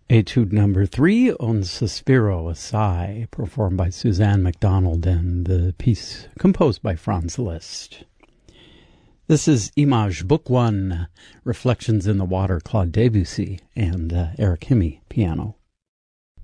Etude number 3, Un Sospiro, a Sigh, performed by Suzanne MacDonald, and the piece composed by Franz Liszt. This is Image, Book 1, Reflections in the Water, Claude Debussy, and Eric Hemme, piano.